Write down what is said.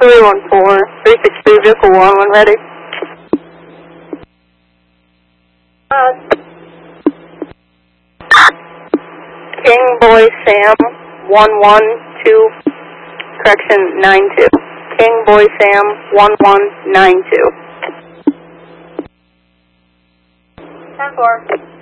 314, 363, vehicle 1, when ready. King Boy Sam 112, correction 92. King Boy Sam 1192. 10-4.